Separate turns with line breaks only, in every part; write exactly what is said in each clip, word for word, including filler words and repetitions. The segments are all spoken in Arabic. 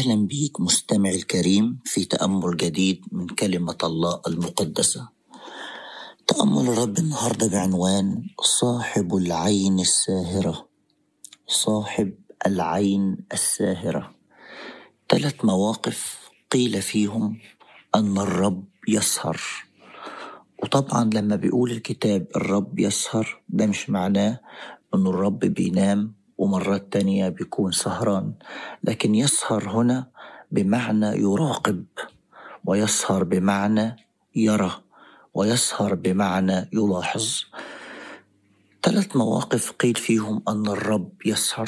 أهلا بيك مستمع الكريم في تأمل جديد من كلمة الله المقدسة. تأمل الرب النهاردة بعنوان صاحب العين الساهرة. صاحب العين الساهرة، ثلاث مواقف قيل فيهم أن الرب يسهر. وطبعا لما بيقول الكتاب الرب يسهر، ده مش معناه أن الرب بينام ومرات تانية بيكون سهران، لكن يسهر هنا بمعنى يراقب، ويسهر بمعنى يرى، ويسهر بمعنى يلاحظ. ثلاث مواقف قيل فيهم أن الرب يسهر.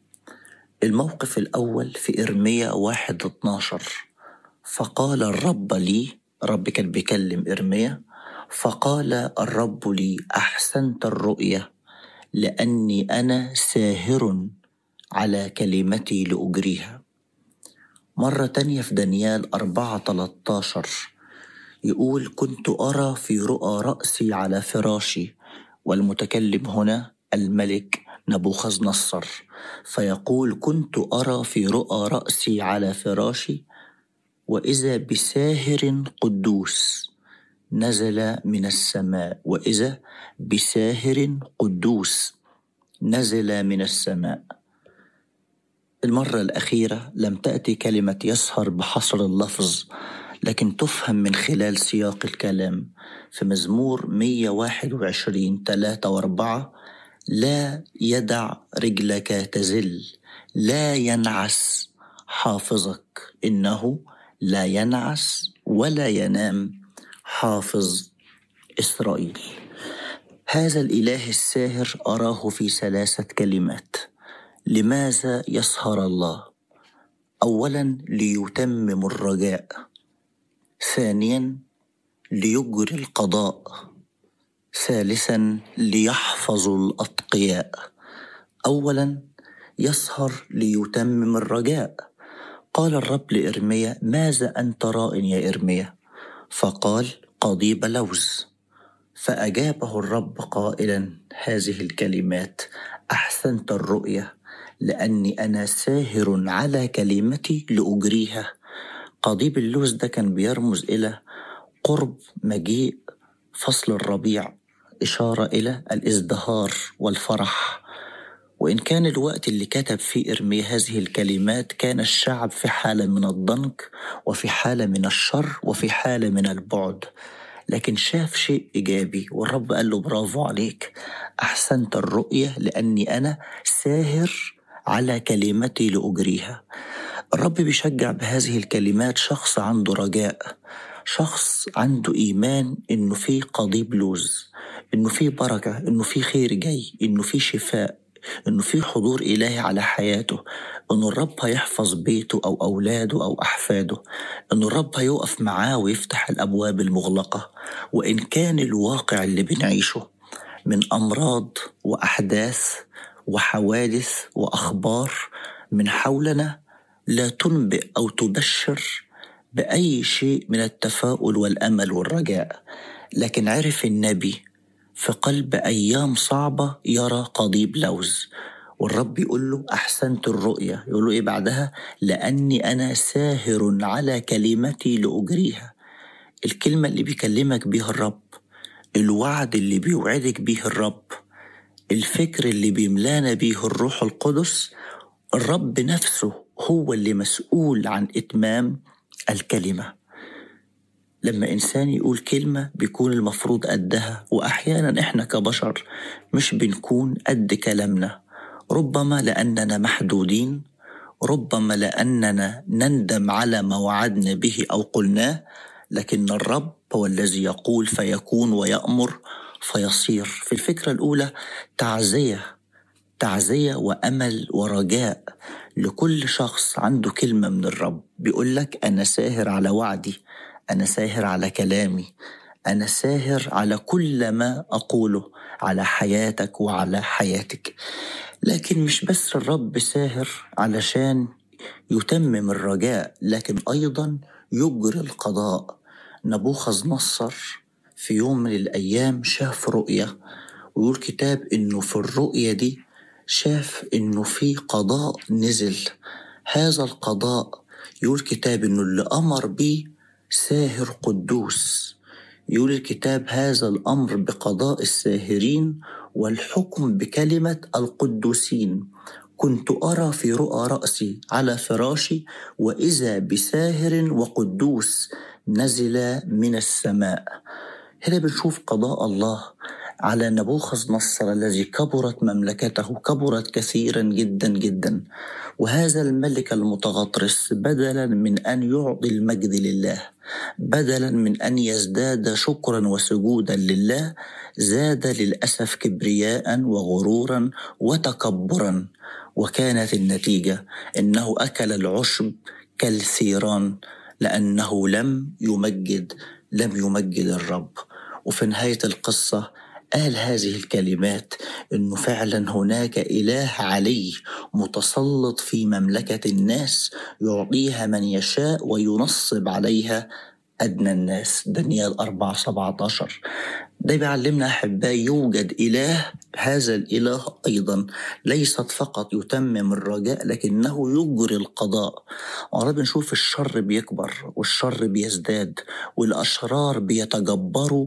الموقف الأول في إرميا واحد اتناشر، فقال الرب لي، رب كان بيكلم إرميا، فقال الرب لي أحسنت الرؤية لأني أنا ساهر على كلمتي لأجريها. مرة تانية في دانيال أربعة تلتاشر يقول كنت أرى في رؤى رأسي على فراشي، والمتكلم هنا الملك نبوخذ نصر، فيقول كنت أرى في رؤى رأسي على فراشي وإذا بساهر قدوس نزل من السماء، وإذا بساهر قدوس نزل من السماء. المرة الأخيرة لم تأتي كلمة يسهر بحصر اللفظ، لكن تفهم من خلال سياق الكلام. في مزمور مية وواحد وعشرين ثلاثة وأربعة، لا يدع رجلك تزل، لا ينعس حافظك، إنه لا ينعس ولا ينام حافظ إسرائيل. هذا الإله الساهر أراه في ثلاثة كلمات. لماذا يسهر الله؟ أولا ليتمم الرجاء، ثانيا ليجري القضاء، ثالثا ليحفظ الأتقياء. أولا يسهر ليتمم الرجاء. قال الرب لإرميا ماذا أنت راء يا إرميا؟ فقال قضيب لوز. فأجابه الرب قائلا هذه الكلمات أحسنت الرؤية لأني أنا ساهر على كلمتي لأجريها. قضيب اللوز ده كان بيرمز إلى قرب مجيء فصل الربيع، إشارة إلى الازدهار والفرح. وإن كان الوقت اللي كتب فيه إرميا هذه الكلمات كان الشعب في حالة من الضنك وفي حالة من الشر وفي حالة من البعد، لكن شاف شيء إيجابي، والرب قال له برافو عليك، أحسنت الرؤية لأني أنا ساهر على كلمتي لأجريها. الرب بيشجع بهذه الكلمات شخص عنده رجاء، شخص عنده إيمان إنه في قضيب لوز، إنه في بركة، إنه في خير جاي، إنه في شفاء، إنه في حضور إلهي على حياته، إنه الرب هيحفظ بيته أو أولاده أو أحفاده، إنه الرب هيقف معاه ويفتح الأبواب المغلقة. وإن كان الواقع اللي بنعيشه من أمراض وأحداث وحوادث وأخبار من حولنا لا تنبئ أو تبشر بأي شيء من التفاؤل والأمل والرجاء، لكن عرف النبي في قلب أيام صعبة يرى قضيب لوز، والرب يقول له أحسنت الرؤية. يقول له إيه بعدها؟ لأني أنا ساهر على كلمتي لأجريها. الكلمة اللي بيكلمك بيها الرب، الوعد اللي بيوعدك بيه الرب، الفكر اللي بيملانا بيه الروح القدس، الرب نفسه هو اللي مسؤول عن إتمام الكلمة. لما إنسان يقول كلمة بيكون المفروض قدها، وأحيانا إحنا كبشر مش بنكون قد كلامنا، ربما لأننا محدودين، ربما لأننا نندم على ما وعدنا به أو قلناه، لكن الرب هو الذي يقول فيكون ويأمر فيصير. في الفكرة الأولى تعزية، تعزية وأمل ورجاء لكل شخص عنده كلمة من الرب. بيقولك أنا ساهر على وعدي، أنا ساهر على كلامي، أنا ساهر على كل ما أقوله على حياتك وعلى حياتك. لكن مش بس الرب ساهر علشان يتمم الرجاء، لكن أيضا يجري القضاء. نبوخذ نصر في يوم من الأيام شاف رؤية، ويقول كتاب إنه في الرؤية دي شاف إنه في قضاء نزل. هذا القضاء يقول الكتاب إنه اللي أمر به ساهر قدوس. يقول الكتاب هذا الأمر بقضاء الساهرين والحكم بكلمة القدوسين. كنت أرى في رؤى رأسي على فراشي وإذا بساهر وقدوس نزل من السماء. هنا بنشوف قضاء الله على نبوخذ نصر الذي كبرت مملكته، كبرت كثيرا جدا جدا. وهذا الملك المتغطرس بدلا من أن يعطي المجد لله، بدلا من أن يزداد شكرا وسجودا لله، زاد للأسف كبرياء وغرورا وتكبرا. وكانت النتيجة إنه أكل العشب كالثيران لأنه لم يمجد لم يمجد الرب. وفي نهاية القصة قال هذه الكلمات إنه فعلا هناك إله علي متسلط في مملكة الناس يعطيها من يشاء وينصب عليها أدنى الناس. دانيال أربعة سبعة عشر. ده بيعلمنا أحبائي يوجد إله، هذا الإله أيضا ليست فقط يتمم الرجاء لكنه يجري القضاء. ورب نشوف الشر بيكبر والشر بيزداد والأشرار بيتجبروا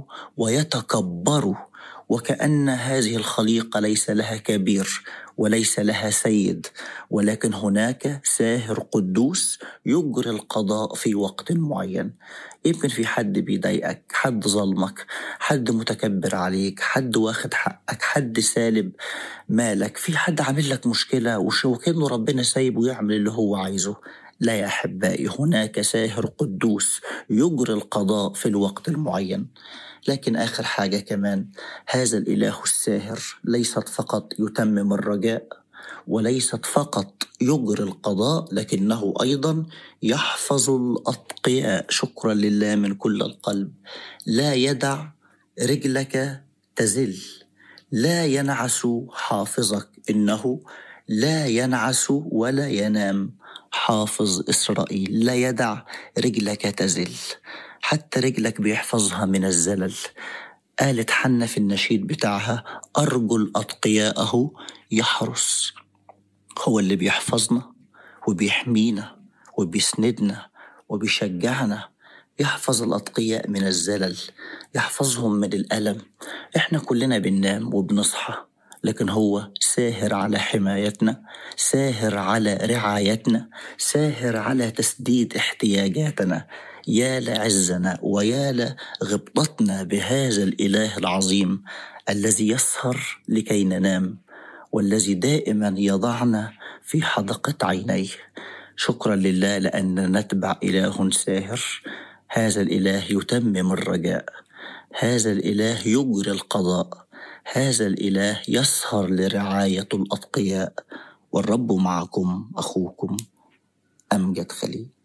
ويتكبروا، وكأن هذه الخليقة ليس لها كبير وليس لها سيد، ولكن هناك ساهر قدوس يجري القضاء في وقت معين. يمكن في حد بيضايقك، حد ظلمك، حد متكبر عليك، حد واخد حقك، حد سالب مالك، في حد عامل لك مشكلة وكأنه ربنا سايبه يعمل اللي هو عايزه. لا يا أحبائي، هناك ساهر قدوس يجري القضاء في الوقت المعين. لكن آخر حاجة كمان، هذا الإله الساهر ليست فقط يتمم الرجاء وليست فقط يجري القضاء لكنه أيضا يحفظ الأتقياء. شكرا لله من كل القلب. لا يدع رجلك تزل، لا ينعس حافظك، إنه لا ينعس ولا ينام حافظ إسرائيل. لا يدع رجلك تزل، حتى رجلك بيحفظها من الزلل. قالت حنة في النشيد بتاعها أرجل أتقياءه يحرس. هو اللي بيحفظنا وبيحمينا وبيسندنا وبيشجعنا، يحفظ الأتقياء من الزلل، يحفظهم من الألم. إحنا كلنا بننام وبنصحى، لكن هو ساهر على حمايتنا، ساهر على رعايتنا، ساهر على تسديد احتياجاتنا. يا لعزنا ويا لغبطتنا بهذا الإله العظيم الذي يسهر لكي ننام، والذي دائما يضعنا في حدقة عينيه. شكرا لله لأننا نتبع إله ساهر. هذا الإله يتمم الرجاء، هذا الإله يجري القضاء، هذا الإله يسهر لرعاية الأتقياء. والرب معكم، أخوكم أمجد خليل.